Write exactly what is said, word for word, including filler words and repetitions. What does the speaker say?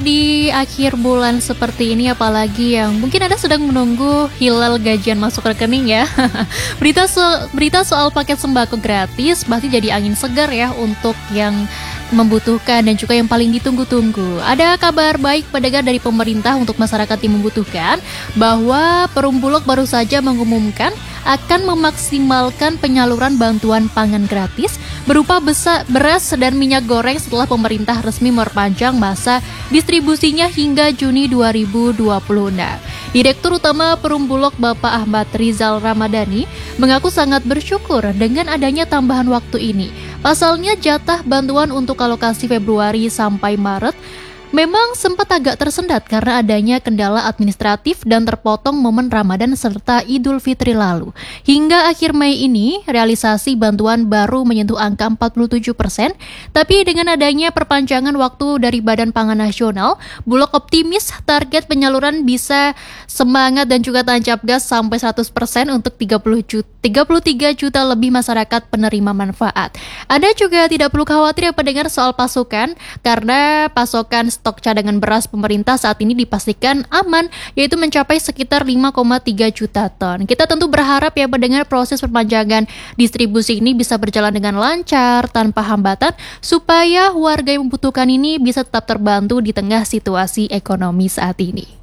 di akhir bulan seperti ini, apalagi yang mungkin Anda sedang menunggu hilal gajian masuk rekening ya. Berita so- berita soal paket sembako gratis pasti jadi angin segar ya untuk yang membutuhkan dan juga yang paling ditunggu-tunggu. Ada kabar baik pendengar dari pemerintah untuk masyarakat yang membutuhkan, bahwa Perum Bulog baru saja mengumumkan akan memaksimalkan penyaluran bantuan pangan gratis berupa besa, beras dan minyak goreng setelah pemerintah resmi memperpanjang masa distribusinya hingga Juni dua ribu dua puluh enam. Direktur Utama Perum Bulog Bapak Ahmad Rizal Ramadhani mengaku sangat bersyukur dengan adanya tambahan waktu ini. Pasalnya jatah bantuan untuk alokasi Februari sampai Maret memang sempat agak tersendat karena adanya kendala administratif dan terpotong momen Ramadan serta Idul Fitri lalu. Hingga akhir Mei ini, realisasi bantuan baru menyentuh angka empat puluh tujuh persen, tapi dengan adanya perpanjangan waktu dari Badan Pangan Nasional, Bulog optimis target penyaluran bisa semangat dan juga tancap gas sampai seratus persen untuk tiga puluh tiga juta lebih masyarakat penerima manfaat. Anda juga tidak perlu khawatir ya pendengar soal pasokan, karena pasokan stok cadangan beras pemerintah saat ini dipastikan aman, yaitu mencapai sekitar lima koma tiga juta ton. Kita tentu berharap ya pendengar proses perpanjangan distribusi ini bisa berjalan dengan lancar, tanpa hambatan, supaya warga yang membutuhkan ini bisa tetap terbantu di tengah situasi ekonomi saat ini.